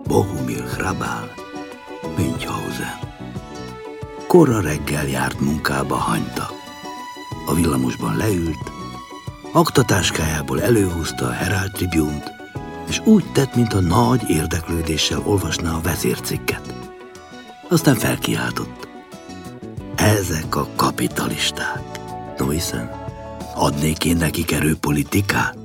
Bohumil Hrabal, Münchhausen. Korra reggel járt munkába Hanyta. A villamosban leült, aktatáskájából előhúzta a Herald Tribune-t, és úgy tett, mintha nagy érdeklődéssel olvasná a vezércikket. Aztán felkiáltott. Ezek a kapitalisták. No hiszen, adnék én nekik erőpolitikát?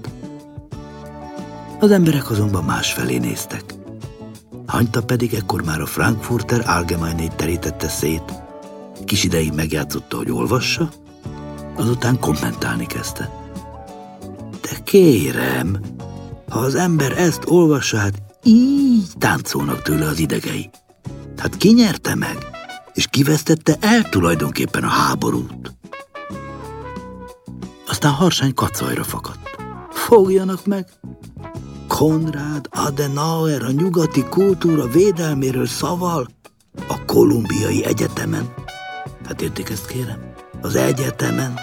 Az emberek azonban másfelé néztek. Hanyta pedig ekkor már a Frankfurter Allgemeinét terítette szét. Kis ideig megjátszotta, hogy olvassa, azután kommentálni kezdte. De kérem, ha az ember ezt olvassa, hát így táncolnak tőle az idegei. Hát ki nyerte meg, és kivesztette el tulajdonképpen a háborút? Aztán Harsány kacajra fakadt. Fogjanak meg! Konrad Adenauer a nyugati kultúra védelméről szaval a Kolumbiai Egyetemen. Hát értik ezt, kérem? Az egyetemen.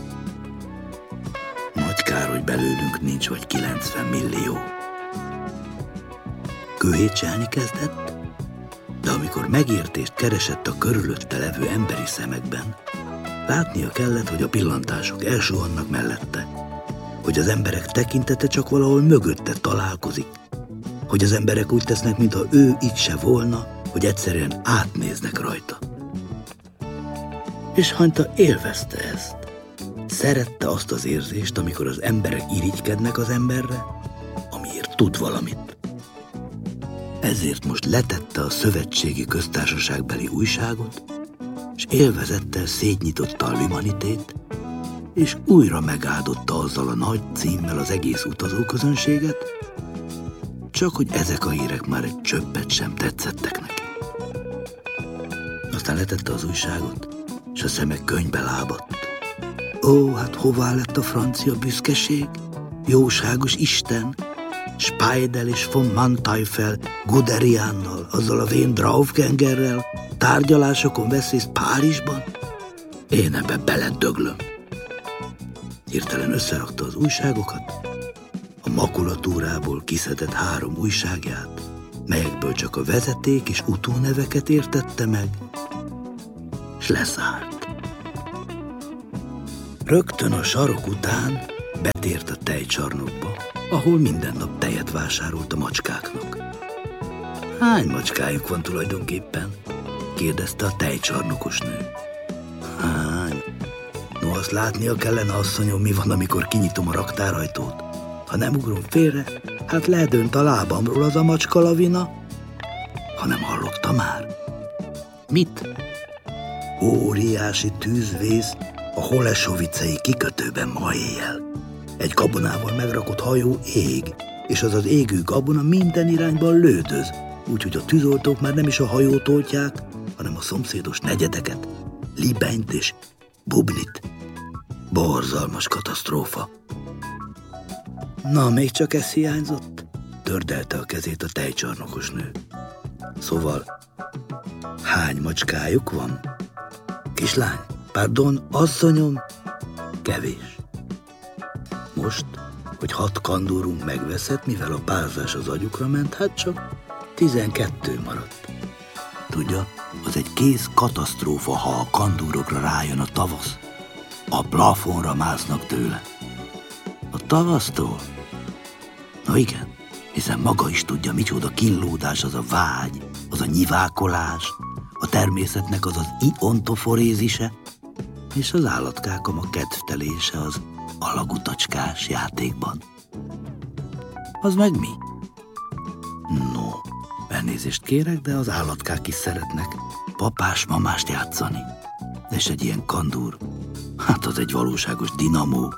Nagy kár, hogy belőlünk nincs vagy 90 millió. Köhécselni kezdett, de amikor megértést keresett a körülötte levő emberi szemekben, látnia kellett, hogy a pillantások elsuhannak mellette, hogy az emberek tekintete csak valahol mögötte találkozik, hogy az emberek úgy tesznek, mintha ő itt se volna, hogy egyszerűen átnéznek rajta. És Hanyta élvezte ezt. Szerette azt az érzést, amikor az emberek irigykednek az emberre, amiért tud valamit. Ezért most letette a szövetségi köztársaságbeli újságot, és élvezettel szétnyitotta a L'Humanitét, és újra megáldotta azzal a nagy címmel az egész utazóközönséget, csak hogy ezek a hírek már egy csöppet sem tetszettek neki. Aztán letette az újságot, és a szeme könnybe lábadt. Ó, hát hová lett a francia büszkeség? Jóságos Isten! Speidel és von Manteuffel, Guderiannal, azzal a vén Draufgängerrel tárgyalásokon vesz részt Párizsban? Én ebbe beledöglöm. Hirtelen összerakta az újságokat, a makulatúrából kiszedett 3 újságját, melyekből csak a vezeték és utóneveket értette meg, és leszállt. Rögtön a sarok után betért a tejcsarnokba, ahol minden nap tejet vásárolt a macskáknak. Hány macskájuk van tulajdonképpen? Kérdezte a tejcsarnokos nő. Hány? No, azt látnia kellene, asszonyom, mi van, amikor kinyitom a raktárajtót. Ha nem ugrom félre, hát ledönt a lábamról az a macska lavina. Ha nem hallottam már. Mit? Óriási tűzvész a Holesovicei kikötőben ma éjjel. Egy gabonával megrakott hajó ég, és az égő gabona minden irányban lődöz, úgyhogy a tűzoltók már nem is a hajót oltják, hanem a szomszédos negyedeket, Libenyt és Bubnit. Borzalmas katasztrófa. Na, még csak ez hiányzott? Tördelte a kezét a tejcsarnokos nő. Szóval, hány macskájuk van? Kislány, pardon, asszonyom, kevés. Most, hogy 6 kandúrunk megveszett, mivel a párzás az agyukra ment, hát csak 12 maradt. Tudja, az egy kész katasztrófa, ha a kandúrokra rájön a tavasz. A plafonra másznak tőle. A tavasztól? Na igen, hiszen maga is tudja, micsoda kínlódás az a vágy, az a nyivákolás, a természetnek az az iontoforézise, és az állatkákam a kedvtelése az alagutacskás játékban. Az meg mi? No, elnézést kérek, de az állatkák is szeretnek papás-mamást játszani. És egy ilyen kandúr, hát az egy valóságos dinamó.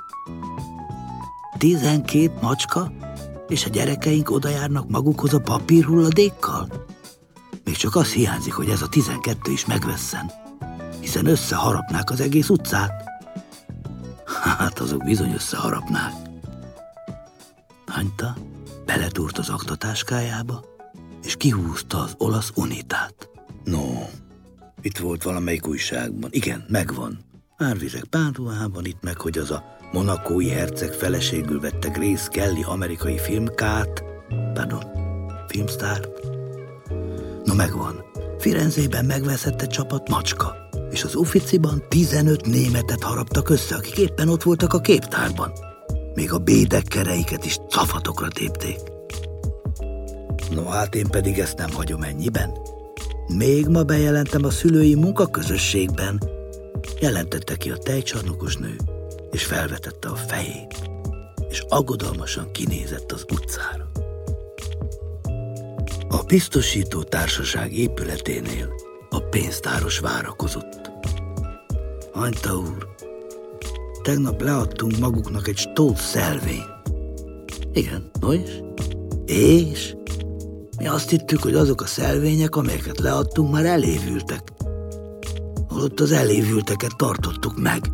12 macska, és a gyerekeink odajárnak magukhoz a papírhulladékkal? Még csak az hiányzik, hogy ez a 12 is megvesszen, hiszen összeharapnák az egész utcát. Hát azok bizony összeharapnák. Hanyta beletúrt az aktatáskájába, és kihúzta az olasz unitát. No, itt volt valamelyik újságban. Igen, megvan. Árvizek Páduában, itt meg, hogy az a monakói herceg feleségül vette Grace Kelly amerikai filmsztárt, No megvan. Firenzében megveszett egy csapat macska, és az Ufficiban 15 németet haraptak össze, akik éppen ott voltak a képtárban. Még a bédekkereiket is cafatokra tépték. No hát én pedig ezt nem hagyom ennyiben. Még ma bejelentem a szülői munkaközösségben, jelentette ki a tejcsarnokos nő, és felvetette a fejét, és aggodalmasan kinézett az utcára. A biztosító társaság épületénél a pénztáros várakozott. Hanyta úr, tegnap leadtunk maguknak egy stóc szelvényt. Igen, no is? És? Mi azt hittük, hogy azok a szelvények, amelyeket leadtunk, már elévültek. Holott az elévülteket tartottuk meg.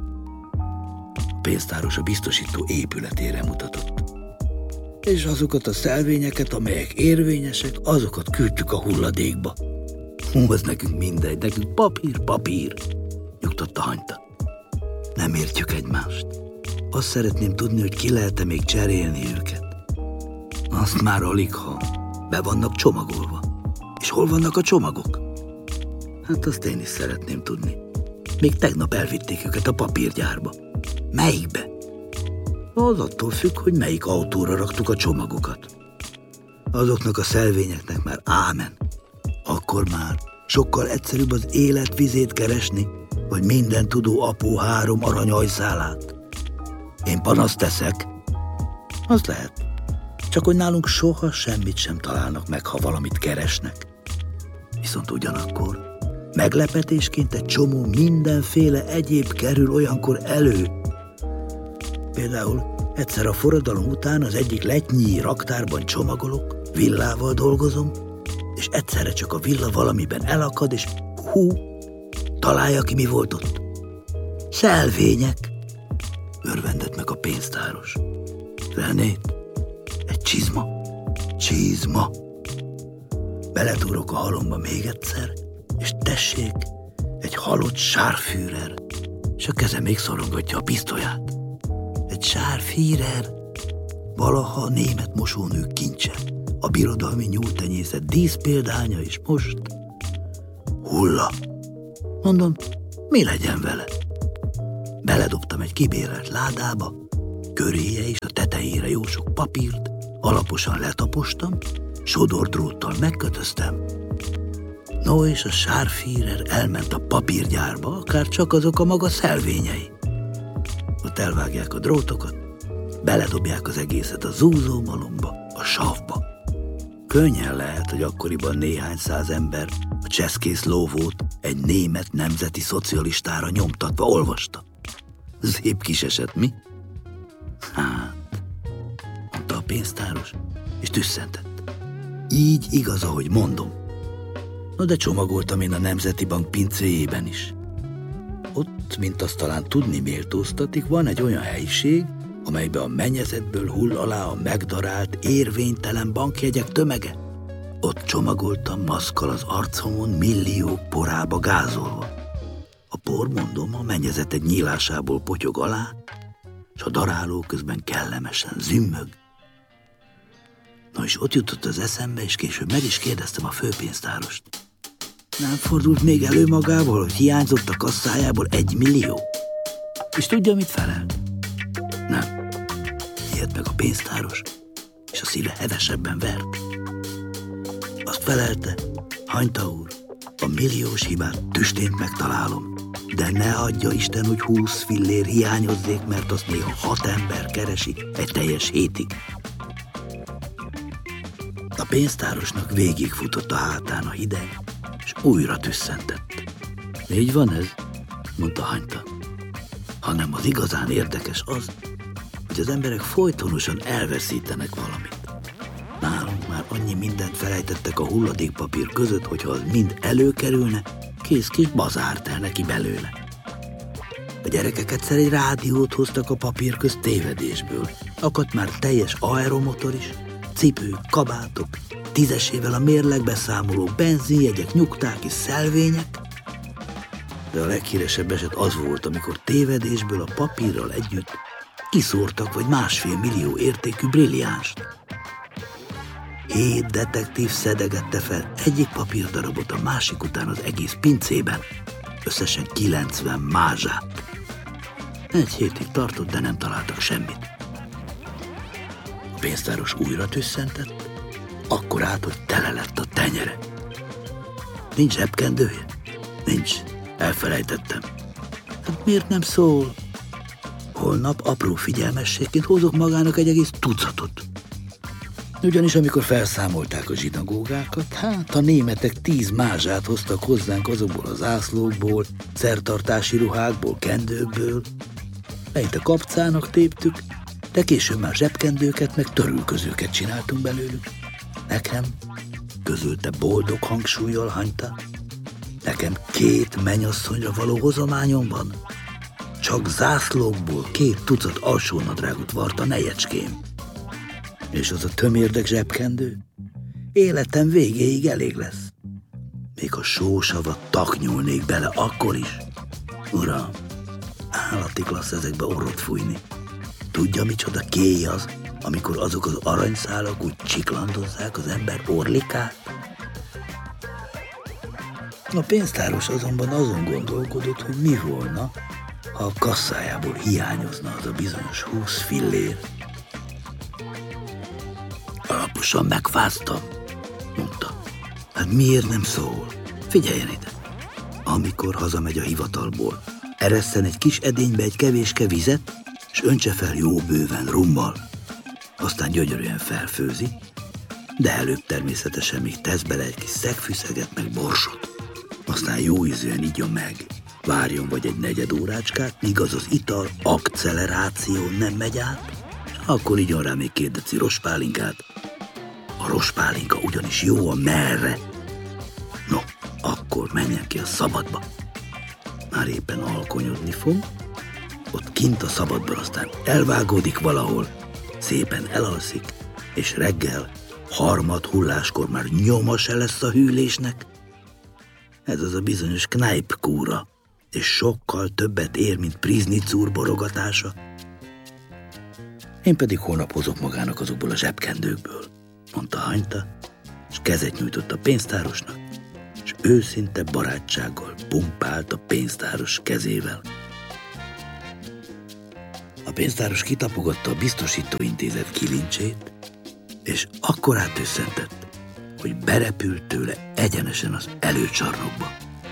A pénztáros a biztosító épületére mutatott. És azokat a szelvényeket, amelyek érvényesek, azokat küldtük a hulladékba. Az nekünk mindegy, nekünk papír, nyugtatta Hanyta. Nem értjük egymást. Azt szeretném tudni, hogy ki lehet-e még cserélni őket. Azt már alig, ha be vannak csomagolva. És hol vannak a csomagok? Hát azt én is szeretném tudni. Még tegnap elvitték őket a papírgyárba. Melyikbe? Az attól függ, hogy melyik autóra raktuk a csomagokat. Azoknak a szelvényeknek már ámen. Akkor már sokkal egyszerűbb az élet vizét keresni, vagy minden tudó apó 3 aranyajszálát. Én panaszt teszek. Az lehet. Csak hogy nálunk soha semmit sem találnak meg, ha valamit keresnek. Viszont ugyanakkor meglepetésként egy csomó mindenféle egyéb kerül olyankor elő. Például egyszer a forradalom után az egyik letnyi raktárban csomagolok, villával dolgozom, és egyszerre csak a villa valamiben elakad, és találja ki, mi volt ott. Szelvények, örvendett meg a pénztáros. Felnét, egy csizma. Beletúrok a halomba még egyszer, és tessék, egy halott Scharführer, és a keze még szorongatja a pisztolyát. Egy Scharführer, valaha a német mosónők kincse, a birodalmi nyúltenyészet díszpéldánya, és most hulla. Mondom, mi legyen vele? Beledobtam egy kibérelt ládába, köréje és a tetejére jó sok papírt, alaposan letapostam, sodordróttal megkötöztem. No, és a Scharführer elment a papírgyárba, akár csak azok a maga szelvényei. Ott elvágják a drótokat, beledobják az egészet a zúzómalomba, a savba. Könnyen lehet, hogy akkoriban néhány száz ember a Cseszkész lóvót egy német nemzeti szocialistára nyomtatva olvasta. Szép kis eset, mi? Hát, mondta a pénztáros, és tüsszentett. Így igaz, ahogy mondom. No, de csomagoltam én a Nemzeti Bank pincéjében is. Ott, mint azt talán tudni méltóztatik, van egy olyan helyiség, amelybe a mennyezetből hull alá a megdarált, érvénytelen bankjegyek tömege. Ott csomagoltam maszkkal az arcomon, milliók porába gázolva. A por, mondom, a mennyezet egy nyílásából potyog alá, és a daráló közben kellemesen zümmög. Na és ott jutott az eszembe, és később meg is kérdeztem a főpénztárost. Nem fordult még elő magával, hogy hiányzott a kasszájából 1 millió? És tudja, mit felel? Nem. Ilyet meg a pénztáros, és a szíve hevesebben vert. Azt felelte, Hanyta úr, a milliós hibát tüstént megtalálom, de ne adja Isten, hogy 20 fillér hiányozzék, mert azt néha 6 ember keresi egy teljes hétig. A pénztárosnak végigfutott a hátán a hideg, és újra tüsszentett. Így van ez, mondta Hanyta. Hanem az igazán érdekes az, hogy az emberek folytonosan elveszítenek valamit. Nálunk már annyi mindent felejtettek a hulladékpapír között, hogyha az mind előkerülne, kész kis bazár telne ki belőle. A gyerekek egyszer egy rádiót hoztak a papír közt tévedésből. Akadt már teljes aeromotor is, cipők, kabátok, 10-esével a mérlegbe számoló benzinjegyek, nyugták és szelvények. De a leghíresebb eset az volt, amikor tévedésből a papírral együtt kiszórtak vagy 1,5 millió értékű brilliánst. 7 detektív szedegette fel egyik papírdarabot a másik után az egész pincében, összesen 90 mázsát. 1 hétig tartott, de nem találtak semmit. A pénztáros újra tüsszentett, akkor át, hogy tele lett a tenyere. Nincs zsebkendője? Nincs, elfelejtettem. Hát miért nem szól? Holnap apró figyelmességként hozok magának egy egész tucatot. Ugyanis amikor felszámolták a zsinagógákat, hát a németek 10 mázsát hoztak hozzánk azokból az zászlókból, szertartási ruhákból, kendőkből. Eleinte kapcának téptük, de később már zsebkendőket meg törülközőket csináltunk belőlük. Nekem, közölte boldog hangsúllyal Hanyta, nekem 2 mennyasszonyra való hozományom van. Csak zászlókból 2 tucat alsónadrágot vart a nejecském. És az a tömérdek zsebkendő? Életem végéig elég lesz. Még a sósavat taknyolnék bele akkor is. Uram, állati klassz ezekbe orrot fújni. Tudja, micsoda kéj az, amikor azok az aranyszálak úgy csiklandozzák az ember orlikát? A pénztáros azonban azon gondolkodott, hogy mi volna, ha a kasszájából hiányozna az a bizonyos 20 fillér. Alaposan megfáztam, mondta. Hát miért nem szól? Figyeljen ide. Amikor hazamegy a hivatalból, eresszen egy kis edénybe egy kevéske vizet, és öntse fel jó bőven rummal. Aztán gyönyörűen felfőzi, de előbb természetesen még tesz bele egy kis szegfűszeget meg borsot. Aztán jó ízűen igyon meg. Várjon vagy egy 4 órácskát, míg az az ital akceleráció nem megy át, akkor igyon rá még 2 deci rospálinkát. A rospálinka ugyanis jó a merre. No, akkor menjen ki a szabadba. Már éppen alkonyodni fog, ott kint a szabadban aztán elvágódik valahol, szépen elalszik, és reggel 3 hulláskor már nyoma se lesz a hűlésnek. Ez az a bizonyos knajpkúra, és sokkal többet ér, mint Priznic úr borogatása. Én pedig holnap hozok magának azokból a zsebkendőkből, mondta Hanyta, és kezet nyújtott a pénztárosnak, és őszinte barátsággal pumpált a pénztáros kezével. A pénztáros kitapogatta a biztosítóintézet kilincsét, és akkor átőszentett, hogy berepült tőle egyenesen az előcsarnokba.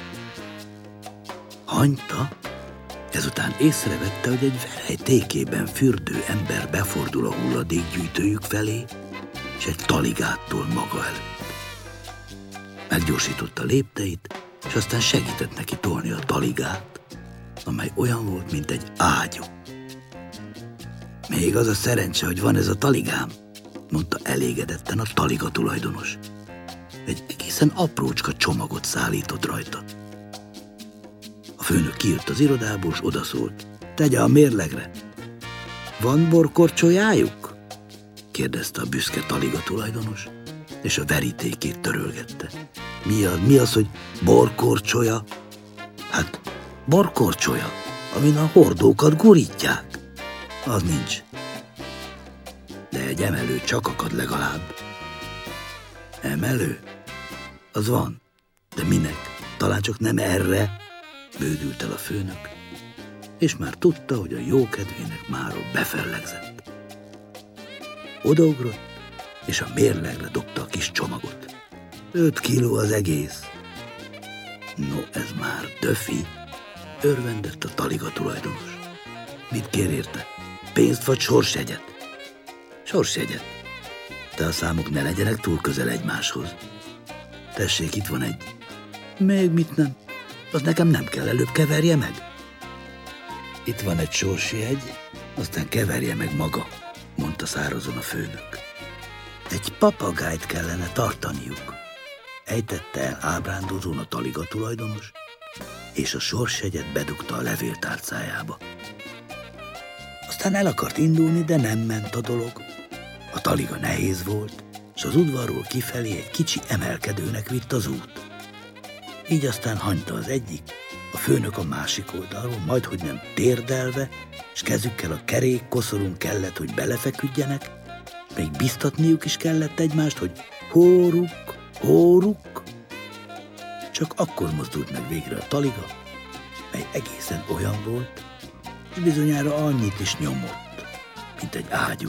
Hanyta ezután észrevette, hogy egy verejtékében fürdő ember befordul a hulladékgyűjtőjük felé, és egy taligától maga előtt. Meggyorsította lépteit, és aztán segített neki tolni a taligát, amely olyan volt, mint egy ágyú. Még az a szerencse, hogy van ez a taligám, mondta elégedetten a taliga tulajdonos. Egy egészen aprócska csomagot szállított rajta. A főnök kijött az irodából, és odaszólt. Tegye a mérlegre. Van borkorcsolyájuk? kérdezte a büszke taliga tulajdonos, és a verítékét törölgette. Mi az, hogy borkorcsolya? Hát, borkorcsolya, amin a hordókat gurítják. Az nincs. De egy emelő csak akad legalább. Emelő? Az van. De minek? Talán csak nem erre, bődült el a főnök, és már tudta, hogy a jókedvének máról befellegzett. Odaugrott, és a mérlegre dobta a kis csomagot. 5 kiló az egész. No, ez már döfi, örvendett a taliga tulajdonos. Mit kér érte? Pénzt vagy sorsjegyet? Sorsjegyet. De a számok ne legyenek túl közel egymáshoz. Tessék, itt van egy. Még mit nem? Az nekem nem kell, előbb keverje meg. Itt van egy sorsjegy, aztán keverje meg maga, mondta szárazon a főnök. Egy papagájt kellene tartaniuk, ejtette el ábrándozón a taliga tulajdonos, és a sorsjegyet bedugta a levéltárcájába. Aztán el akart indulni, de nem ment a dolog. A taliga nehéz volt, és az udvarról kifelé egy kicsi emelkedőnek vitt az út. Így aztán Hanyta az egyik, a főnök a másik oldalról, majdhogy nem térdelve, és kezükkel a kerék koszorún kellett, hogy belefeküdjenek, még biztatniuk is kellett egymást, hogy Hóruk, hóruk. Csak akkor mozdult meg végre a taliga, mely egészen olyan volt, és bizonyára annyit is nyomott, mint egy ágyú.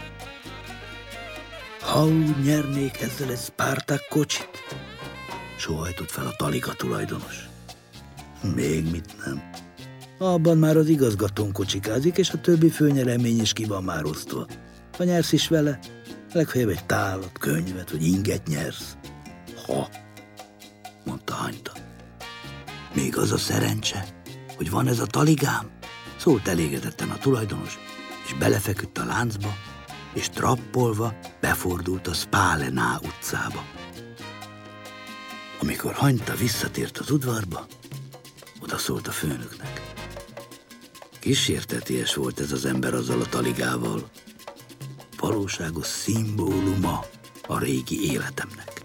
Ha úgy nyernék ezzel egy Spartak kocsit, sóhajtott fel a taliga tulajdonos. Még mit nem. Abban már az igazgatón kocsikázik, és a többi főnyeremény is ki van már osztva. Ha nyersz is vele, legfeljebb egy tálat, könyvet vagy inget nyersz. Ha, mondta Hanyta. Még az a szerencse, hogy van ez a taligám, szólt elégedetten a tulajdonos, és belefeküdt a láncba, és trappolva befordult a Spálená utcába. Amikor Hanyta visszatért az udvarba, odaszólt a főnöknek. Kísérteties volt ez az ember azzal a taligával. Valóságos szimbóluma a régi életemnek.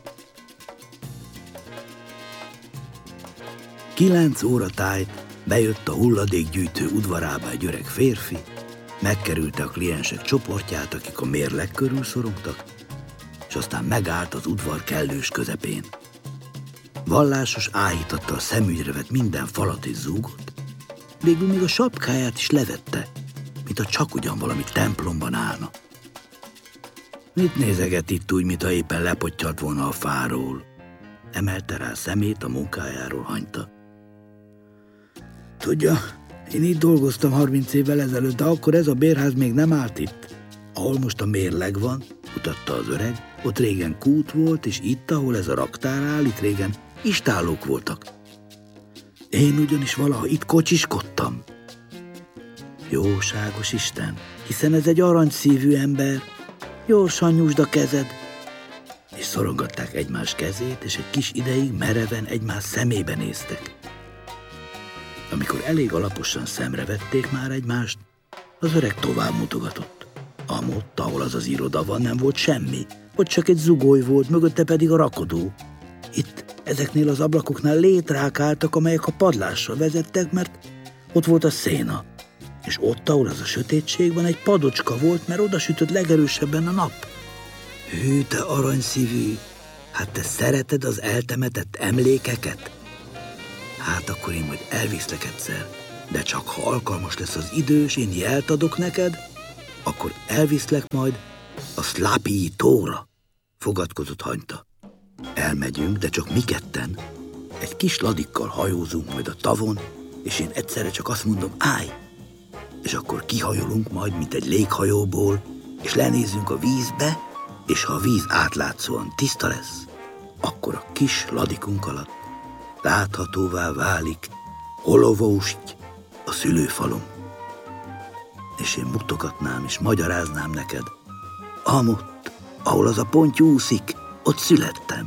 9 óra tájt bejött a hulladékgyűjtő udvarába egy öreg férfi, megkerülte a kliensek csoportját, akik a mérleg körül szorongtak, és aztán megállt az udvar kellős közepén. Vallásos áhítattal szemügyre vett minden falat és zúgot, végül még a sapkáját is levette, mintha csak ugyan valami templomban állna. Mit nézeget itt úgy, mintha éppen lepottyant volna a fáról? Emelte rá szemét a munkájáról Hanyta. Tudja, én itt dolgoztam 30 évvel ezelőtt, de akkor ez a bérház még nem állt itt. Ahol most a mérleg van, mutatta az öreg, ott régen kút volt, és itt, ahol ez a raktár áll, itt régen istállók voltak. Én ugyanis valaha itt kocsiskodtam. Jóságos Isten, hiszen ez egy aranyszívű ember. Gyorsan nyújtsd a kezed. És szorongatták egymás kezét, és egy kis ideig mereven egymás szemébe néztek. Amikor elég alaposan szemrevették már egymást, az öreg tovább mutogatott. Amott, ahol az az iroda van, nem volt semmi. Ott csak egy zugoly volt, mögötte pedig a rakodó. Itt, ezeknél az ablakoknál létrák álltak, amelyek a padlásra vezettek, mert ott volt a széna. És ott, ahol az a sötétség van, egy padocska volt, mert oda sütött legerősebben a nap. Hű, te aranyszívű, hát te szereted az eltemetett emlékeket? Hát akkor én majd elviszlek egyszer, de csak ha alkalmas lesz az idő, és én jelt adok neked, akkor elviszlek majd a Szlapii tóra, fogadkozott Hanyta. Elmegyünk, de csak mi ketten. Egy kis ladikkal hajózunk majd a tavon, és én egyszerre csak azt mondom, állj! És akkor kihajolunk majd, mint egy léghajóból, és lenézünk a vízbe, és ha a víz átlátszóan tiszta lesz, akkor a kis ladikunk alatt láthatóvá válik Holovausty, a szülőfalum. És én mutogatnám és magyaráznám neked, amott, ahol az a ponty úszik, ott születtem.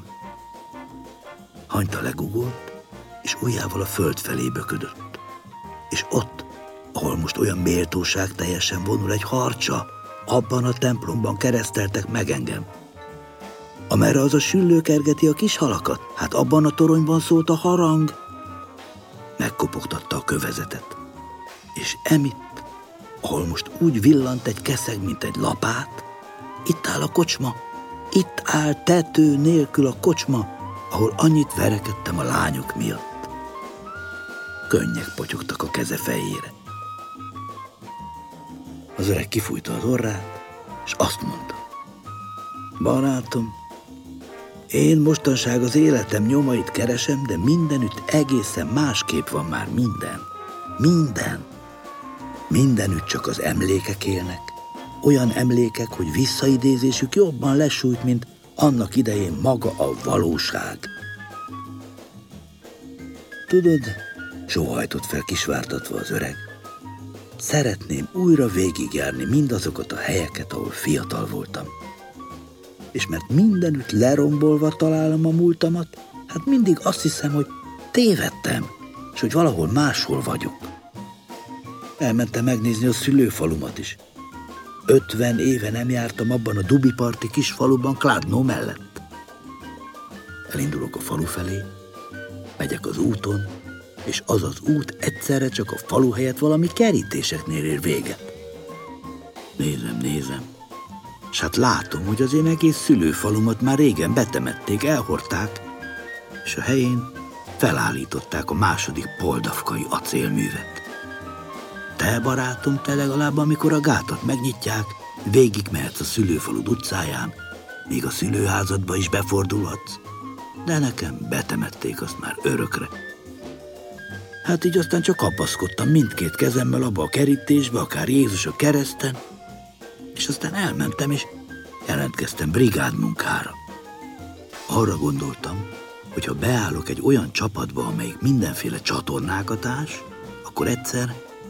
Hanyta legugolt, és ujjával a föld felé böködött. És ott, ahol most olyan méltóság teljesen vonul egy harcsa, abban a templomban kereszteltek meg engem. Amerre az a süllő kergeti a kis halakat, hát abban a toronyban szólt a harang. Megkopogtatta a kövezetet. És emitt, ahol most úgy villant egy keszeg, mint egy lapát, itt áll a kocsma, itt áll tető nélkül a kocsma, ahol annyit verekedtem a lányok miatt. Könnyek potyogtak a keze fejére. Az öreg kifújta az orrát, és azt mondta: barátom, én mostanság az életem nyomait keresem, de mindenütt egészen másképp van már minden. Minden. Mindenütt csak az emlékek élnek. Olyan emlékek, hogy visszaidézésük jobban lesújt, mint annak idején maga a valóság. Tudod, sóhajtott fel kisvártatva az öreg, szeretném újra végigjárni mindazokat a helyeket, ahol fiatal voltam. És mert mindenütt lerombolva találom a múltamat, hát mindig azt hiszem, hogy tévedtem, és hogy valahol máshol vagyok. Elmentem megnézni a szülőfalumat is. 50 éve nem jártam abban a dubiparti kis faluban Kladno mellett. Elindulok a falu felé, megyek az úton, és az az út egyszerre csak a falu helyett valami kerítéseknél ér véget. Nézem, S hát látom, hogy az én egész szülőfalumat már régen betemették, elhordták, és a helyén felállították a második poldavkai acélművet. Te, barátom, te legalább, amikor a gátat megnyitják, végigmehetsz a szülőfalud utcáján, még a szülőházadba is befordulhatsz, de nekem betemették azt már örökre. Hát így aztán csak kapaszkodtam mindkét kezemmel abba a kerítésbe, akár Jézus a kereszten, és aztán elmentem, és jelentkeztem brigádmunkára. Arra gondoltam, hogy ha beállok egy olyan csapatba, amelyik mindenféle csatornákat ás, akkor egyszer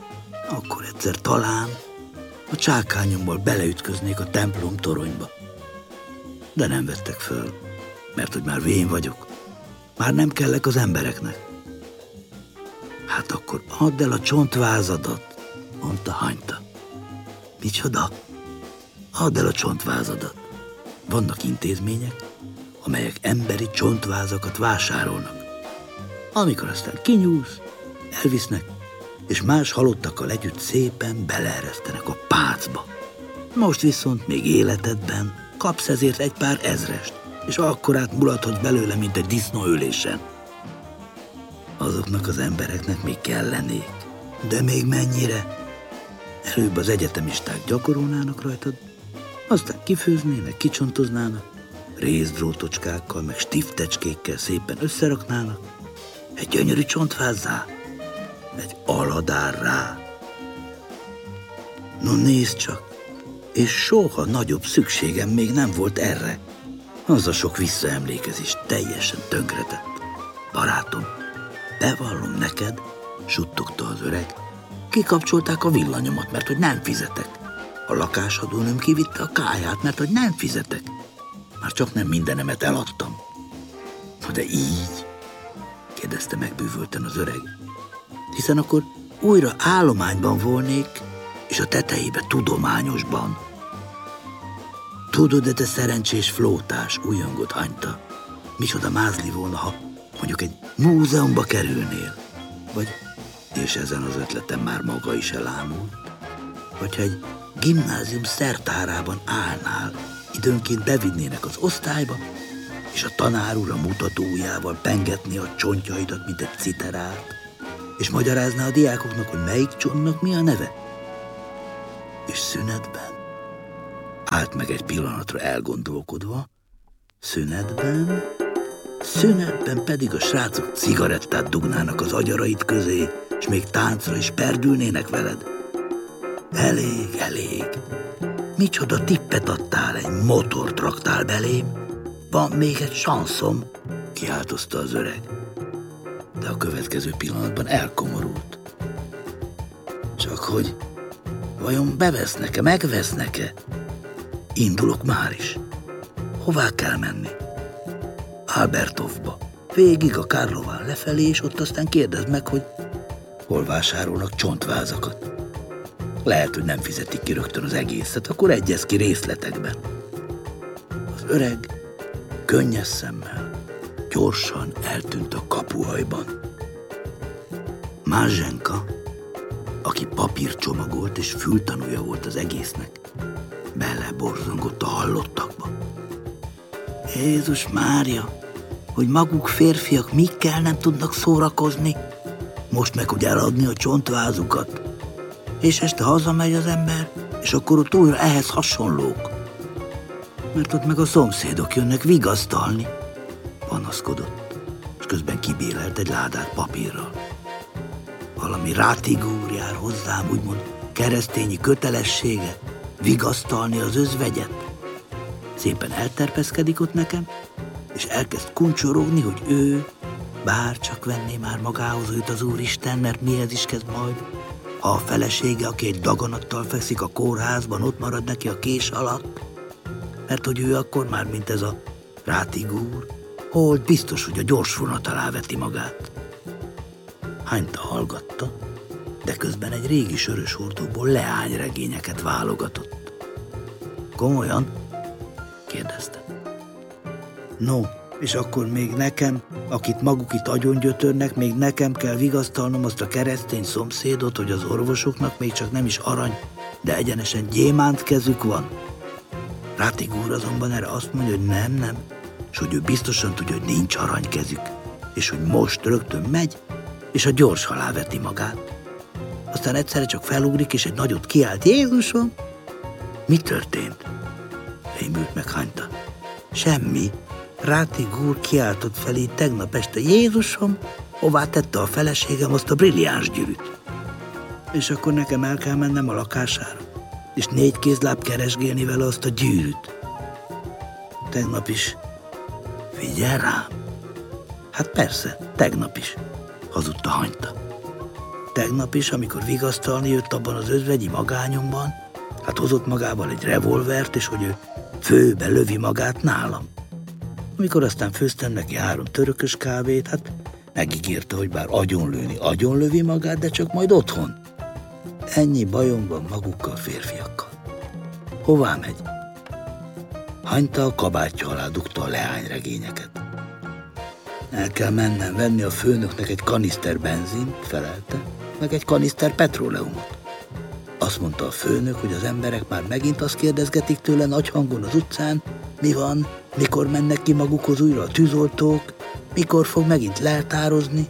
talán a csákányommal beleütköznék a templom toronyba. De nem vettek föl, mert hogy már vén vagyok, már nem kellek az embereknek. Hát akkor add el a csontvázadat, mondta Hanyta. Micsoda? Add el a csontvázadat. Vannak intézmények, amelyek emberi csontvázakat vásárolnak. Amikor aztán kinyúlsz, elvisznek, és más halottakkal együtt szépen beleeresztenek a pácba. Most viszont még életedben kapsz ezért egy pár ezrest, és akkorát mulathatsz belőle, mint egy disznóölésen. Azoknak az embereknek még kellenék, de még mennyire? Előbb az egyetemisták gyakorolnának rajtad, aztán kifőznének, kicsontoznának, rézdrótocskákkal, meg stiftecskékkel szépen összeraknának, egy gyönyörű csontvázzá, egy aladárrá. No nézd csak, és soha nagyobb szükségem még nem volt erre. Az a sok visszaemlékezés teljesen tönkretett. Barátom, bevallom neked, suttogta az öreg, kikapcsolták a villanyomat, mert hogy nem fizetek. A lakásadónőm kivitte a káját, mert hogy nem fizetek. Már csak nem mindenemet eladtam. Na de így? Kérdezte megbűvölten az öreg. Hiszen akkor újra állományban volnék, és a tetejébe tudományosban. Tudod-e, te szerencsés flótás, újongott Hanyta, micsoda mázli volna, ha mondjuk egy múzeumba kerülnél, vagy, és ezen az ötletem már maga is elámult, vagy ha egy gimnázium szertárában állnál, időnként bevinnének az osztályba, és a tanár úr a mutatóujjával pengetné a csontjaidat, mint egy citerát, és magyarázná a diákoknak, hogy melyik csontnak mi a neve. És szünetben állt meg egy pillanatra elgondolkodva, szünetben pedig a srácok cigarettát dugnának az agyaraid közé, és még táncra is perdülnének veled. Elég. Micsoda tippet adtál, egy motort raktál belém? Van még egy sanszom, kiáltozta az öreg. De a következő pillanatban elkomorult. Csak hogy vajon bevesznek-e, megvesznek-e? Indulok már is. Hová kell menni? Albertovba. Végig a Karlován lefelé, és ott aztán kérdezd meg, hogy hol vásárolnak csontvázakat. Lehet, hogy nem fizetik ki rögtön az egészet, akkor egyez ki részletekben. Az öreg könnyes szemmel gyorsan eltűnt a kapuajban. Mázsenka, aki papírcsomagolt és fültanúja volt az egésznek, beleborzongott a hallottakba. Jézus Mária, hogy maguk férfiak mikkel nem tudnak szórakozni, most meg hogy eladni a csontvázukat, és este hazamegy az ember, és akkor ott újra ehhez hasonlók. Mert ott meg a szomszédok jönnek vigasztalni, panaszkodott, és közben kibélelt egy ládát papírral. Valami Rátigó úr jár hozzám, úgymond keresztényi kötelessége, vigasztalni az özvegyet. Szépen elterpeszkedik ott nekem, és elkezd kuncsorogni, hogy ő bár csak venné már magához őt az Úristen, mert mihez is kezd majd, ha a felesége, aki egy daganattal fekszik a kórházban, ott marad neki a kés alatt, mert hogy ő akkor már, mint ez a Rátigó úr, holt biztos, hogy a gyors vonat alá veti magát. Hanyta hallgatta, de közben egy régi sörös hordóból leányregényeket válogatott. Komolyan? Kérdezte. No, és akkor még nekem, akit maguk itt agyongyötörnek, még nekem kell vigasztalnom azt a keresztény szomszédot, hogy az orvosoknak még csak nem is arany, de egyenesen gyémánt kezük van? Rátig úr azonban erre azt mondja, hogy nem, és hogy ő biztosan tudja, hogy nincs aranykezük, és hogy most rögtön megy, és a gyors halál veti magát. Aztán egyszerre csak felugrik, és egy nagyot kiált: Jézusom! Mi történt? Rémült meg Hanyta. Semmi. Rátig úr kiáltott felé tegnap este: Jézusom, hová tette a feleségem azt a brilliáns gyűrűt? És akkor nekem el kell mennem a lakására, és 4 kézláb keresgélni vele azt a gyűrűt. Tegnap is. Figyelj rám! Hát persze, tegnap is, hazudta Hanyta. Tegnap is, amikor vigasztalni jött abban az özvegyi magányomban, hát hozott magával egy revolvert, és hogy ő főbe lövi magát nálam. Amikor aztán főztem neki 3 törökös kávét, hát megígérte, hogy bár agyonlövi magát, de csak majd otthon. Ennyi bajom van magukkal, férfiakkal. Hová megy? Hanyta a kabátja alá dugta a leányregényeket. El kell mennem venni a főnöknek egy kaniszter benzint, felelte, meg egy kaniszter petróleumot. Azt mondta a főnök, hogy az emberek már megint azt kérdezgetik tőle nagy hangon az utcán: mi van, mikor mennek ki magukhoz újra a tűzoltók, mikor fog megint leltározni.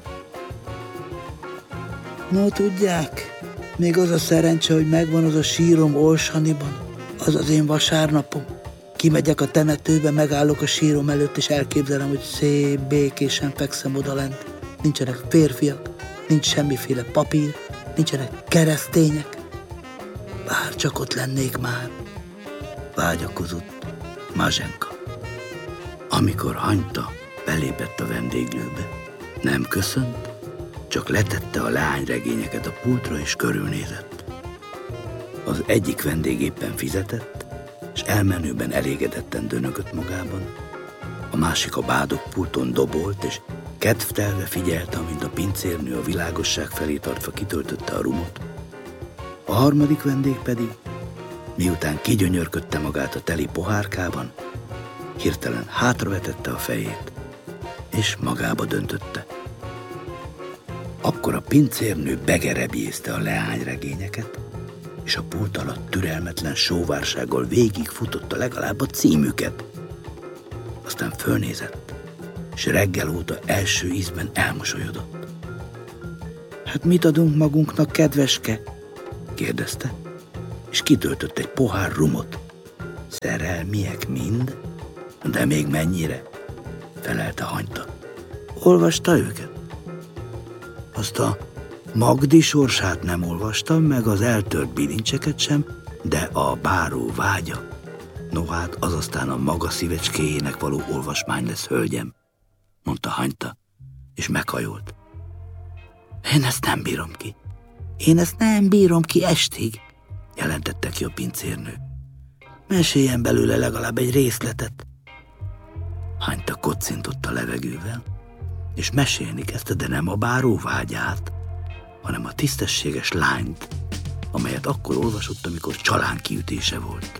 No, tudják, még az a szerencse, hogy megvan az a sírom Olsaniban, az az én vasárnapom. Kimegyek a temetőbe, megállok a sírom előtt, és elképzelem, hogy szép, békésen fekszem odalent. Nincsenek férfiak, nincs semmiféle papír, nincsenek keresztények. Bár csak ott lennék már, vágyakozott Mazsenka. Amikor Hanyta belépett a vendéglőbe, nem köszönt, csak letette a leányregényeket a pultra, és körülnézett. Az egyik vendég éppen fizetett, és elmenőben elégedetten dönögött magában. A másik a bádogpulton dobolt, és kedvtelve figyelte, amint a pincérnő a világosság felé tartva kitöltötte a rumot. A harmadik vendég pedig, miután kigyönyörködte magát a teli pohárkában, hirtelen hátravetette a fejét, és magába döntötte. Akkor a pincérnő begerebjézte a leányregényeket, és a pult alatt türelmetlen sóvársággal végigfutotta legalább a címüket. Aztán fölnézett, és reggel óta első ízben elmosolyodott. Hát mit adunk magunknak, kedveske? Kérdezte, és kitöltött egy pohár rumot. Szerelmiek mind? De még mennyire? Felelte Hanyta. Olvasta őket? Azt a Magdi sorsát nem olvastam, meg az eltört bilincseket sem, de a báró vágya. No hát, az aztán a maga szívecskéjének való olvasmány lesz, hölgyem, mondta Hanyta, és meghajolt. Én ezt nem bírom ki estig, jelentette ki a pincérnő. Meséljen belőle legalább egy részletet. Hanyta kocintott a levegővel, és mesélni kezdte, de nem a báró vágyát, hanem a tisztességes lányt, amelyet akkor olvasott, amikor csalánkiütése volt.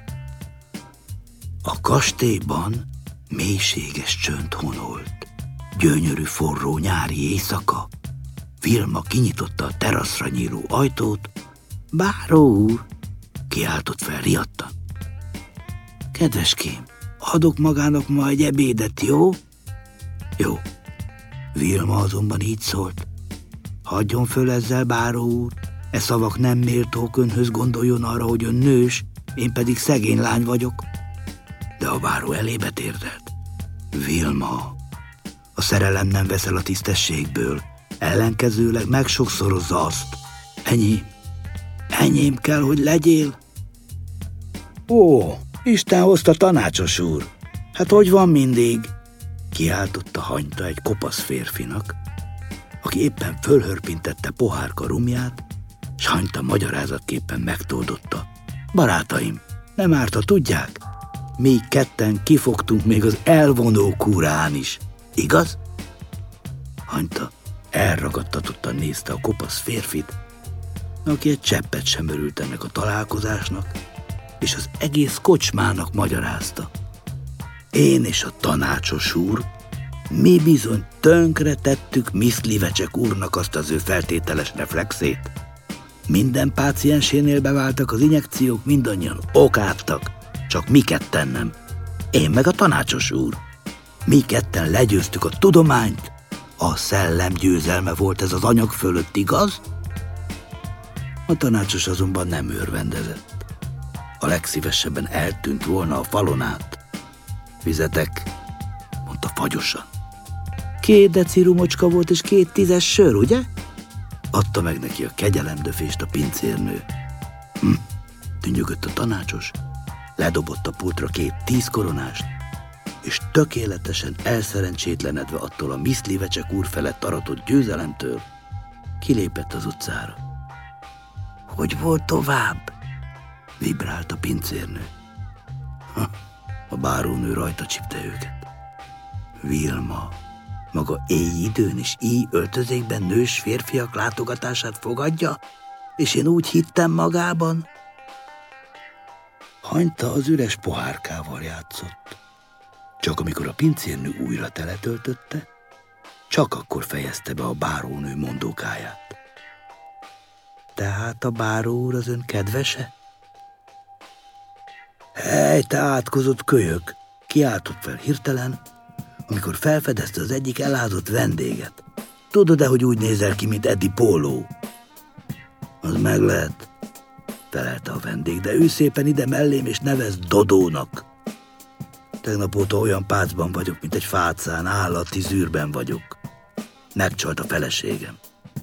A kastélyban mélységes csönd honolt, gyönyörű forró nyári éjszaka. Vilma kinyitotta a teraszra nyíló ajtót. Báró úr, kiáltott fel riadtan. Kedveském, adok magának ma egy ebédet, jó? Jó. Vilma azonban így szólt. Hagyjon föl ezzel, báró úr, e szavak nem méltók önhöz, gondoljon arra, hogy ön nős, én pedig szegény lány vagyok. De a báró elébe térdelt. Vilma, a szerelem nem veszel a tisztességből, ellenkezőleg megsokszorozza azt. Enyém kell, hogy legyél. Ó, Isten hozta, tanácsos úr, hát hogy van mindig? Kiáltotta Hanyta egy kopasz férfinak, aki éppen fölhörpintette pohárka rumját, s Hanyta magyarázatképpen megtoldotta. Barátaim, nem árt, ha tudják? Mi ketten kifogtunk még az elvonó kúrán is, igaz? Hanyta elragadtatottan nézte a kopasz férfit, aki egy cseppet sem örült ennek a találkozásnak, és az egész kocsmának magyarázta. Én és a tanácsos úr, mi bizony tönkre tettük Miss Livecsek úrnak azt az ő feltételes reflexét. Minden páciensénél beváltak az injekciók, mindannyian okádtak, Csak mi ketten nem. Én meg a tanácsos úr. Mi ketten legyőztük a tudományt. A szellem győzelme volt ez az anyag fölött, igaz? A tanácsos azonban nem örvendezett. A legszívesebben eltűnt volna a falon át. Fizetek, mondta fagyosan. 2 deci rumocska volt és 2 tízes sör, ugye? Adta meg neki a kegyelemdöfést a pincérnő. Tűnyögött a tanácsos, ledobott a pultra 2 10 koronást, és tökéletesen elszerencsétlenedve attól a Miszlivecsek úr felett aratott győzelemtől, kilépett az utcára. Hogy volt tovább? Vibrált a pincérnő. A bárónő rajta csipte őket. Vilma maga éjidőn és így öltözékben nős férfiak látogatását fogadja, és én úgy hittem magában. Hanyta az üres pohárkával játszott. Csak amikor a pincérnő újra teletöltötte, csak akkor fejezte be a bárónő mondókáját. Tehát a báró úr az ön kedvese? Hely, te átkozott kölyök! Kiáltott fel hirtelen, amikor felfedezte az egyik ellázott vendéget. Tudod-e, hogy úgy nézel ki, mint Eddie Póló? Az meg lehet, felelte a vendég, de ülj szépen ide mellém, és nevezd Dodónak. Tegnap óta olyan pácban vagyok, mint egy fácán, állati zűrben vagyok. Megcsalt a feleségem.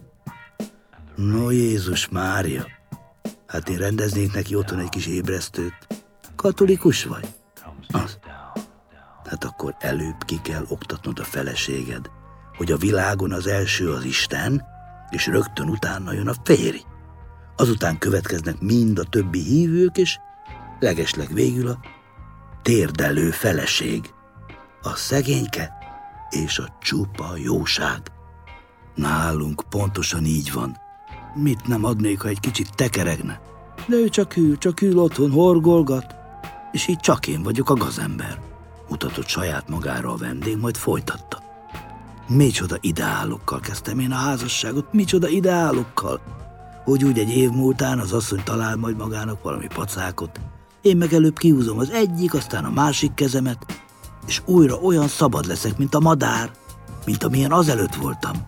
No, Jézus Mária, hát én rendeznék neki otthon egy kis ébresztőt. Katolikus vagy? Az. Hát akkor előbb ki kell oktatnod a feleséged, hogy a világon az első az Isten, és rögtön utána jön a férj. Azután következnek mind a többi hívők, és legesleg végül a térdelő feleség, a szegényke és a csupa jóság. Nálunk pontosan így van. Mit nem adnék, ha egy kicsit tekeregne? De ő csak ül otthon, horgolgat, és így csak én vagyok a gazember. Mutatott saját magára a vendég, majd folytatta. Micsoda ideálokkal kezdtem én a házasságot, micsoda ideálokkal, hogy úgy egy év múltán az asszony talál majd magának valami pacákot, én meg előbb kihúzom az egyik, aztán a másik kezemet, és újra olyan szabad leszek, mint a madár, mint amilyen azelőtt voltam.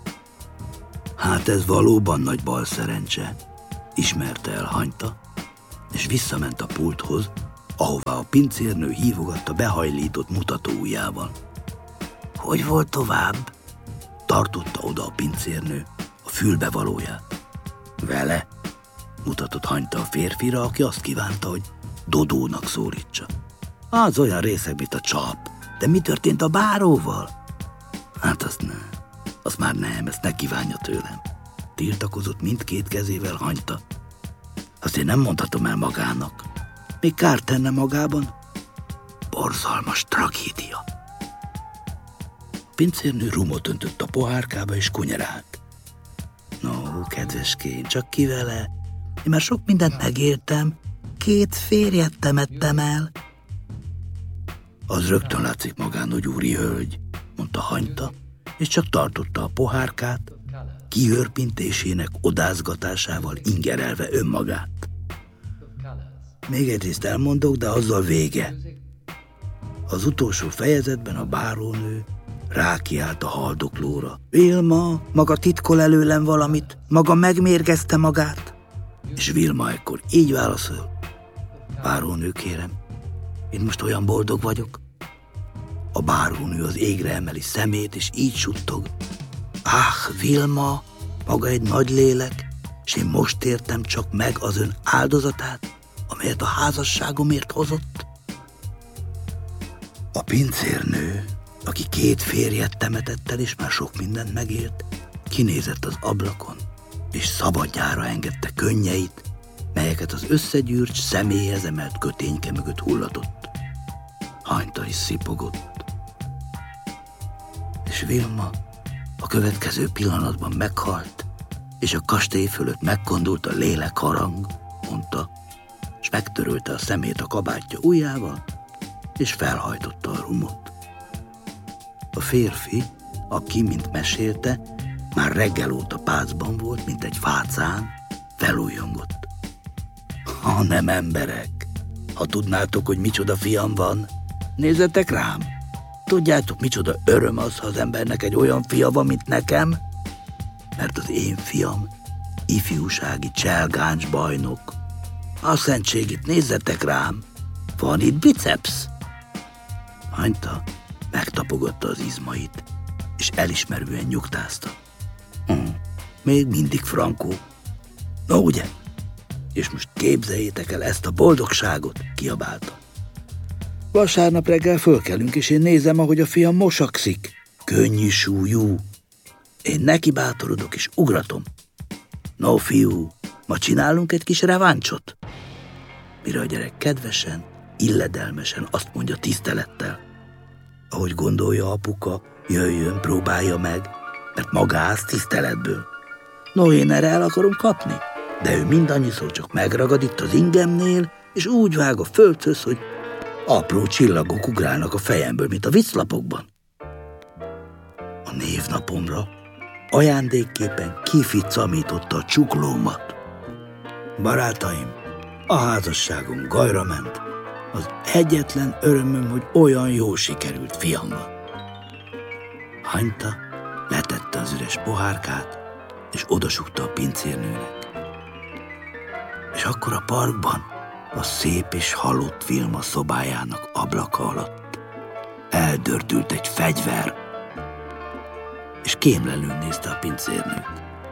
Hát ez valóban nagy balszerencse, ismerte el Hanyta, és visszament a pulthoz, ahová a pincérnő hívogatta behajlított mutatóujjával. Hogy volt tovább? Tartotta oda a pincérnő a fülbevalóját. Vele? Mutatott Hanyta a férfira, aki azt kívánta, hogy Dodónak szólítsa. Az olyan részeg, mint a csap. De mi történt a báróval? Hát azt már nem, ezt ne kívánja tőlem. Tiltakozott mindkét kezével Hanyta. Azt én nem mondhatom el magának. Még kárt tenne magában. Borzalmas tragédia. A pincérnő rumot öntött a pohárkába és kunyerált. No, kedveském, csak ki vele? Én már sok mindent megéltem. 2 férjet temettem el. Az rögtön látszik magán, hogy úri hölgy, mondta Hanyta, és csak tartotta a pohárkát, kihörpintésének odázgatásával ingerelve önmagát. Még egy részt elmondok, de azzal vége. Az utolsó fejezetben a bárónő rákiált a haldoklóra. Vilma, maga titkol előlem valamit, maga megmérgezte magát. És Vilma ekkor így válaszol. Bárónő, kérem, én most olyan boldog vagyok. A bárónő az égre emeli szemét, és így suttog. Vilma, maga egy nagy lélek, és én most értem csak meg az ön áldozatát, amelyet a házasságomért hozott. A pincérnő, aki 2 férjet temetett el, és már sok mindent megélt, kinézett az ablakon, és szabadjára engedte könnyeit, melyeket az összegyűrt, személyhez emelt kötényke mögött hullatott. Hanyta is szipogott. És Vilma a következő pillanatban meghalt, és a kastély fölött megkondult a lélekharang, mondta, és megtörölte a szemét a kabátja ujjával, és felhajtotta a rumot. A férfi, aki, mint mesélte, már reggel óta pácban volt, mint egy fácán, felújjongott. Ha nem emberek, Ha tudnátok, hogy micsoda fiam van, nézzetek rám. Tudjátok, micsoda öröm az, ha az embernek egy olyan fia van, mint nekem? Mert az én fiam ifjúsági cselgáncs bajnok. A szentségit, nézzetek rám. Van itt bicepsz? Hanyta megtapogatta az izmait, és elismerően nyugtázta. Még mindig frankó. No ugye? És most képzeljétek el ezt a boldogságot, kiabálta. Vasárnap reggel fölkelünk, és én nézem, ahogy a fiam mosakszik. Könnyű súlyú. Én neki bátorodok, és ugratom. No, fiú, ma csinálunk egy kis reváncsot? Mire a gyerek kedvesen, illedelmesen azt mondja tisztelettel. Ahogy gondolja apuka, jöjjön, próbálja meg, mert magáz tiszteletből. No, én erre el akarom kapni, de ő mindannyiszor csak megragad itt az ingemnél, és úgy vág a földhöz, hogy apró csillagok ugrálnak a fejemből, mint a vicclapokban. A névnapomra ajándékképpen kificamította a csuklómat. Barátaim, a házasságom gajra ment. Az egyetlen örömöm, hogy olyan jól sikerült fiam van. Hanyta letette az üres pohárkát, és odasugta a pincérnőnek. És akkor a parkban, a szép és halott Vilma szobájának ablaka alatt eldördült egy fegyver, és kémlelőn nézte a pincérnőt.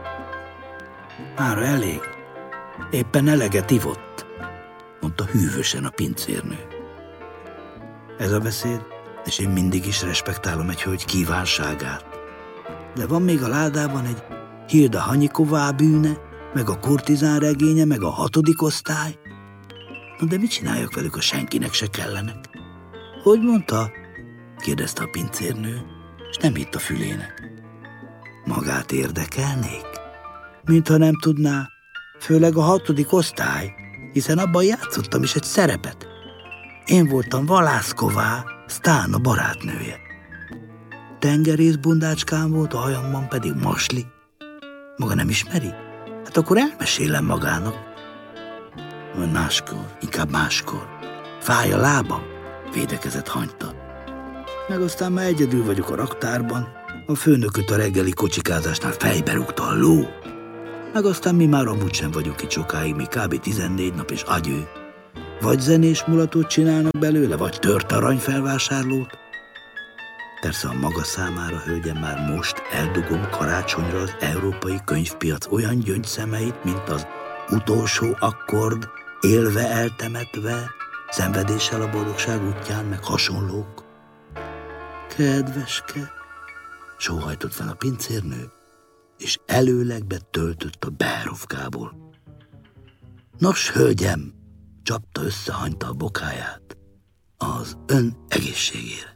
Mára elég, éppen eleget ivott, mondta hűvösen a pincérnő. Ez a beszéd, és én mindig is respektálom egy hölgy kívánságát. De van még a ládában egy Hilda Hanyiková bűne, meg a kurtizán regénye, meg a 6. osztály. Na de mit csináljak velük, ha senkinek se kellenek? Hogy mondta? Kérdezte a pincérnő, és nem hitt a fülének. Magát érdekelnék? Mintha nem tudná, főleg a 6. osztály, hiszen abban játszottam is egy szerepet. Én voltam Valászková, Sztán a barátnője. Tengerészbundácskám volt, a hajamban pedig Masli. Maga nem ismeri? Hát akkor elmesélem magának. Máskor, inkább máskor. Fáj a lábam, védekezett Hanyta. Meg aztán már egyedül vagyok a raktárban, a főnököt a reggeli kocsikázásnál fejbe rúgta a ló. Meg aztán mi már amúgy sem vagyunk itt sokáig, mi kb. 14 nap és agyő. Vagy zenés mulatót csinálnak belőle, vagy tört aranyfelvásárlót. Persze a maga számára, hölgyem, már most eldugom karácsonyra az európai könyvpiac olyan gyöngyszemeit, mint az Utolsó akkord, Élve eltemetve, Szenvedéssel a boldogság útján, meg hasonlók. Kedveske, sóhajtott fel a pincérnő, és előlegbe töltött a Berovkából. Nos, hölgyem, csapta össze Hanyta a bokáját, az ön egészségére.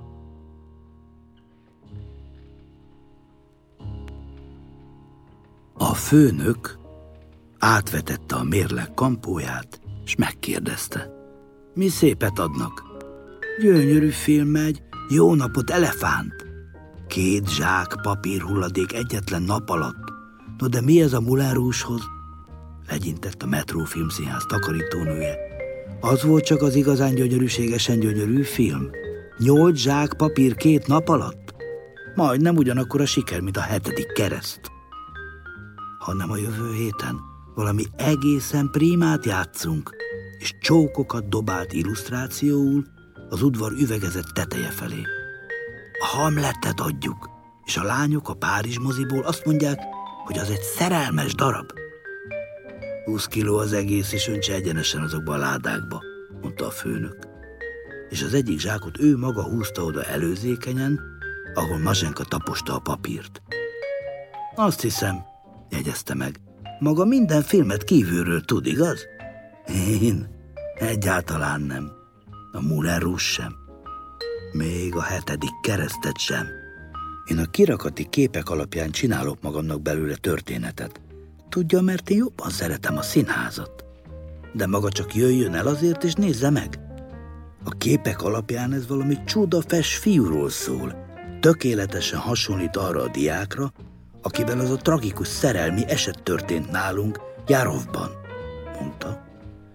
A főnök átvetette a mérleg kampóját, és megkérdezte. Mi szépet adnak? Gyönyörű film megy, jó napot elefánt. 2 zsák papírhulladék egyetlen nap alatt. No de mi ez a Moulin Rouge-hoz? Legyintett a Metro Filmszínház takarítónője. Az volt csak az igazán gyönyörűségesen gyönyörű film. 8 zsák papír 2 nap alatt? Majdnem ugyanakkor a siker, mint a 7. kereszt. Hanem a jövő héten valami egészen primát játszunk, és csókokat dobált illusztrációul az udvar üvegezett teteje felé. A Hamletet adjuk, és a lányok a Párizs moziból azt mondják, hogy az egy szerelmes darab. 20 kiló az egész, és öntse egyenesen azokba a ládákba, mondta a főnök. És az egyik zsákot ő maga húzta oda előzékenyen, ahol Mazsenka taposta a papírt. Azt hiszem, jegyezte meg, maga minden filmet kívülről tud, igaz? Én egyáltalán nem. A Moulin Rouge sem. Még a 7. keresztet sem. Én a kirakati képek alapján csinálok magamnak belőle történetet. Tudja, mert én jobban szeretem a színházat. De maga csak jöjjön el azért, és nézze meg. A képek alapján ez valami csodafes fiúról szól. Tökéletesen hasonlít arra a diákra, akivel az a tragikus szerelmi eset történt nálunk Járovban, mondta.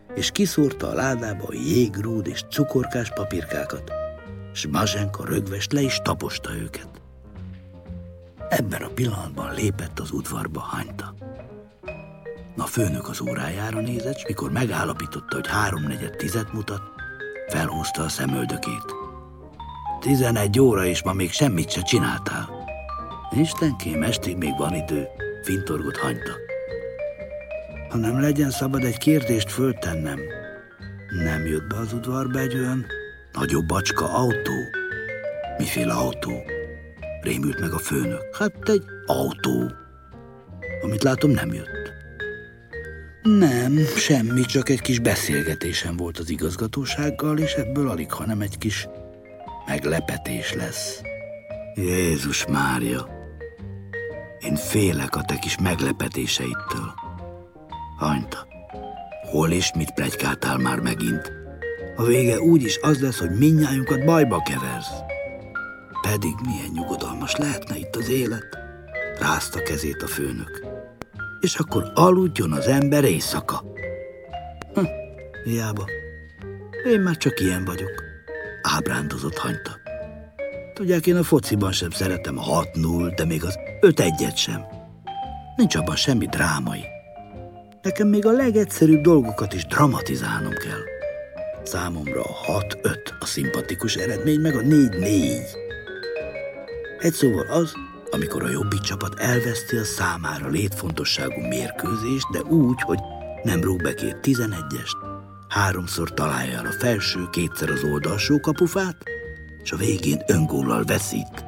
és kiszórta a ládába a jégrúd és cukorkás papírkákat, s Mazsenka rögvest le is taposta őket. Ebben a pillanatban lépett az udvarba Hanyta. A főnök az órájára nézett, s mikor megállapította, hogy 3:4 mutat, felhúzta a szemöldökét. 11 óra, és ma még semmit se csináltál. Istenkém, estig még van idő, fintorgott Hanyta. Hanem legyen szabad egy kérdést föltennem. Nem jött be az udvarba egy olyan nagyobb bacska autó? Miféle autó? Rémült meg a főnök. Hát egy autó. Amit látom, nem jött. Nem, semmi, csak egy kis beszélgetésem volt az igazgatósággal, és ebből alig, hanem egy kis meglepetés lesz. Jézus Mária! Én félek a te kis meglepetéseidtől. Hanyta, hol és mit pletykáltál már megint? A vége úgyis az lesz, hogy mindnyájunkat bajba keversz. Pedig milyen nyugodalmas lehetne itt az élet, rázta kezét a főnök. És akkor aludjon az ember éjszaka. Hiába. Én már csak ilyen vagyok, ábrándozott Hanyta. Tudják, én a fociban sem szeretem a 6-0, de még az 5-1-et sem. Nincs abban semmi drámai. Nekem még a legegyszerűbb dolgokat is dramatizálnom kell. Számomra a 6-5 a szimpatikus eredmény, meg a 4-4. Egy szóval az, amikor a jobbik csapat elveszti a számára létfontosságú mérkőzést, de úgy, hogy nem rúg be 2 11-est, 3-szor találja el a felső, 2-szer az oldalsó kapufát, és a végén öngóllal veszít.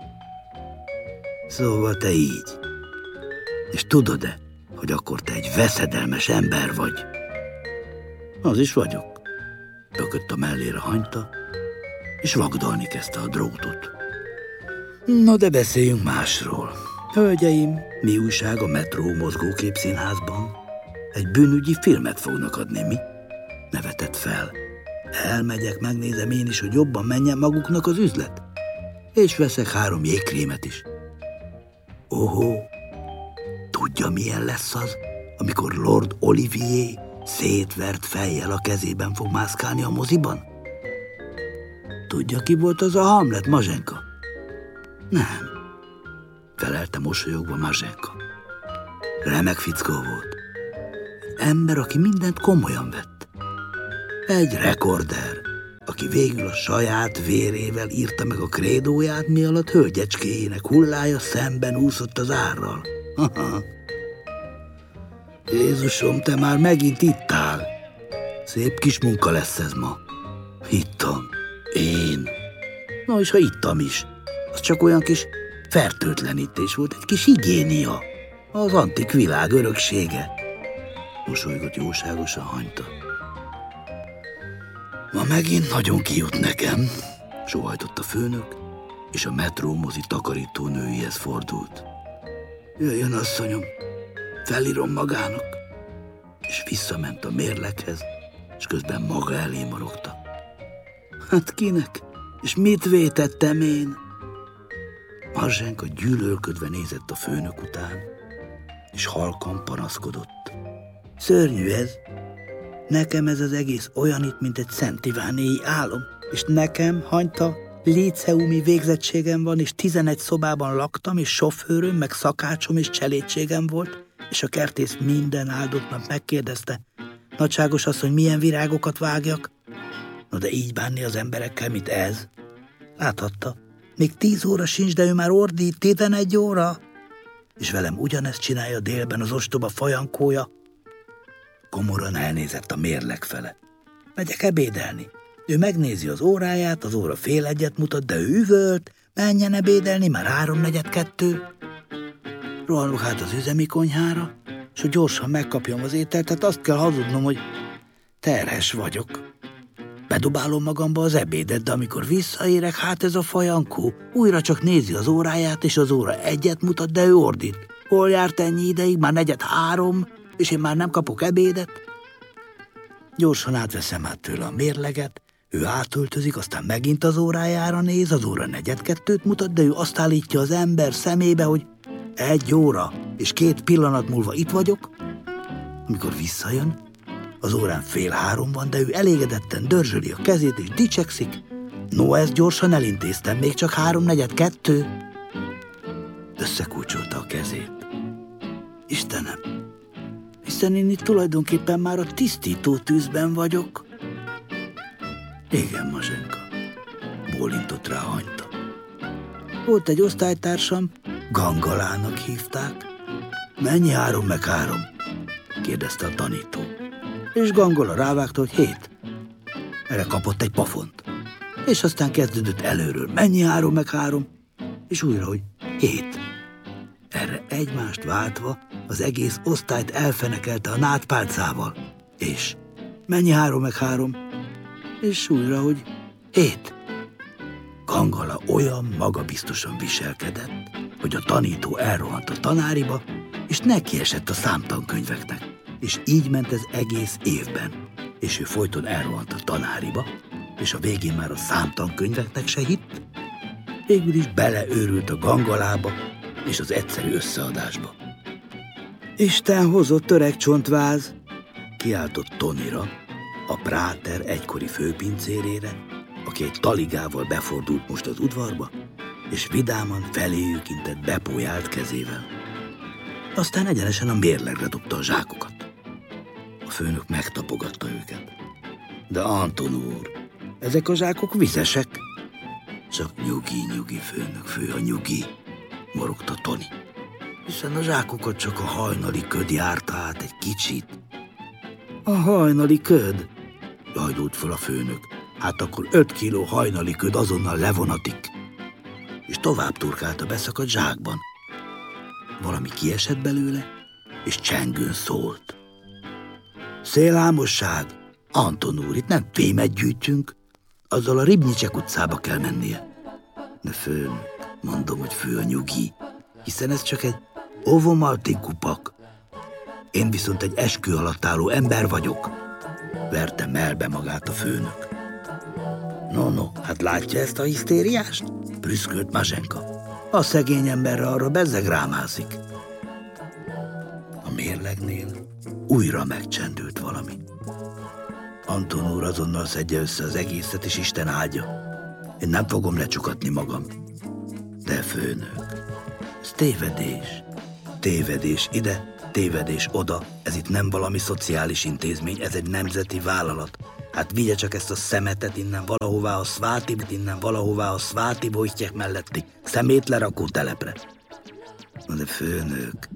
Szóval te így. És tudod-e, hogy akkor te egy veszedelmes ember vagy? Az is vagyok. Bökött a mellére Hanyta, és vagdalni kezdte a drótot. Na de beszéljünk másról. Hölgyeim, mi újság a Metró mozgóképszínházban? Egy bűnügyi filmet fognak adni, mi? Nevetett fel. Elmegyek, megnézem én is, hogy jobban menjen maguknak az üzlet. És veszek 3 jégkrémet is. Ohó, tudja milyen lesz az, amikor Lord Olivier szétvert fejjel a kezében fog mászkálni a moziban? Tudja, ki volt az a Hamlet, Mazsenka? Nem, felelte mosolyogva Mazsenka. Remek fickó volt. Ember, aki mindent komolyan vett. Egy rekorder, aki végül a saját vérével írta meg a krédóját, mi alatt hölgyecskéjének hullája szemben úszott az árral. Jézusom, te már megint itt áll. Szép kis munka lesz ez ma. Ittam. Én. Na és ha ittam is, az csak olyan kis fertőtlenítés volt, egy kis higiénia. Az antik világ öröksége. Mosolygott jóságosan Hanyta. Ma megint nagyon kijut nekem, sóhajtott a főnök, és a Metró mozi takarító nőihez fordult. Jöjjön, asszonyom, felírom magának. És visszament a mérleghez, és közben maga elé morogta. Hát kinek? És mit vétettem én? Mazsenka gyűlölködve nézett a főnök után, és halkan panaszkodott. Szörnyű ez. Nekem ez az egész olyan itt, mint egy Szent Ivánéi álom. És nekem, Hanyta, líceumi végzettségem van, és 11 szobában laktam, és sofőröm, meg szakácsom és cselédségem volt, és a kertész minden áldott nap megkérdezte, nagyságos asszony, milyen virágokat vágjak? No de így bánni az emberekkel, mint ez. Láthatta, még 10 óra sincs, de ő már ordít, 11 óra. És velem ugyanezt csinálja délben az ostoba fajankója. Komoran elnézett a mérleg fele. Megyek ebédelni. Ő megnézi az óráját, az óra 1:30 mutat, de ő üvölt, menjen ebédelni, már 3:45. Rohanok hát az üzemi konyhára, és hogy gyorsan megkapjam az ételt, tehát azt kell hazudnom, hogy terhes vagyok. Bedobálom magamba az ebédet, de amikor visszaérek, hát ez a fajankó újra csak nézi az óráját, és az óra 1 mutat, de ő ordít. Hol járt ennyi ideig? Már 2:45, és én már nem kapok ebédet? Gyorsan átveszem át tőle a mérleget, ő átöltözik, aztán megint az órájára néz, az óra 1:45 mutat, de ő azt állítja az ember szemébe, hogy 1 óra, és 2 pillanat múlva itt vagyok. Amikor visszajön, Az órán 2:30 van, de ő elégedetten dörzsöli a kezét és dicsekszik. No, ezt gyorsan elintéztem, még csak 3:45. Összekulcsolta a kezét. Istenem, hiszen én itt tulajdonképpen már a tisztító tűzben vagyok. Igen, Mazsenka, bólintott rá Hanyta. Volt egy osztálytársam, Gangalának hívták. Mennyi 3/3? kérdezte a tanító. És Gangala rávágta, hogy 7. Erre kapott egy pofont. És aztán kezdődött előről. Mennyi 3/3? És újra, hogy 7. Erre egymást váltva az egész osztályt elfenekelte a nádpálcával. És mennyi 3/3? És újra, hogy 7. Gangala olyan magabiztosan viselkedett, hogy a tanító elrohant a tanáriba, és nekiesett a számtankönyveknek. És így ment ez egész évben. És ő folyton elrohant a tanáriba, és a végén már a számtankönyveknek se hitt. Végül is beleőrült a Gangalába és az egyszerű összeadásba. Isten hozott öreg csontváz, kiáltott Tonira, a Práter egykori főpincérére, aki egy taligával befordult most az udvarba, és vidáman feléjük intett bepójált kezével. Aztán egyenesen a mérlegre dobta a zsákokat. A főnök megtapogatta őket. De Anton úr, ezek a zsákok vizesek. Csak nyugi, főnök, fő a nyugi, morogta Toni. Hiszen a zsákokat csak a hajnali köd járta át egy kicsit. A hajnali köd? Jajdult fel a főnök. Hát akkor 5 kiló hajnali köd azonnal levonatik. És tovább turkált a beszakadt zsákban. Valami kiesett belőle, és csengőn szólt. Szélhámosság! Anton úr, itt nem fémet gyűjtünk, azzal a Ribnyicsek utcába kell mennie. De főnök, mondom, hogy fő a nyugi, hiszen ez csak egy ovomalti kupak. Én viszont egy eskü alatt álló ember vagyok, verte melbe magát a főnök. No, hát látja ezt a hisztériást? Prüszkölt Mazsenka. A szegény emberre arra bezzeg rámászik. A mérlegnél újra megcsendült valami. Anton úr azonnal szedje össze az egészet, és Isten áldja. Én nem fogom lecsukatni magam. De főnök, ez tévedés. Tévedés ide, tévedés oda. Ez itt nem valami szociális intézmény, ez egy nemzeti vállalat. Hát vigye csak ezt a szemetet innen valahová a Szváti bojtjek melletti szemétlerakó telepre. De főnök,